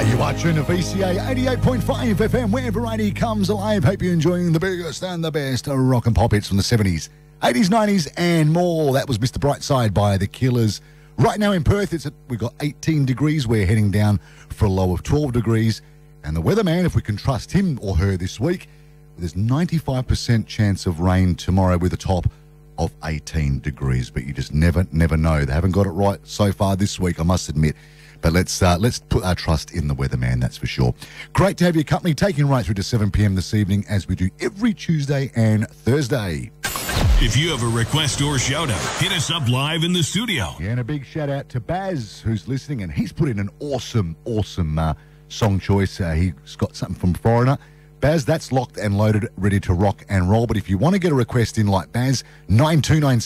You are tuned to VCA 88.5 FM, where variety comes alive. Hope you're enjoying the biggest and the best rock and pop hits from the 70s, 80s, 90s, and more. That was Mr. Brightside by The Killers. Right now in Perth, we've got 18 degrees. We're heading down for a low of 12 degrees. And the weatherman, if we can trust him or her this week, there's 95% chance of rain tomorrow with a top of 18 degrees. But you just never know. They haven't got it right so far this week, I must admit. But let's put our trust in the weatherman, that's for sure. Great to have your company, taking right through to 7 p.m. this evening, as we do every Tuesday and Thursday. If you have a request or shout out, hit us up live in the studio. Yeah, and a big shout out to Baz, who's listening, and he's put in an awesome song choice. He's got something from Foreigner. Baz, that's locked and loaded, ready to rock and roll. But if you want to get a request in like Baz, 9296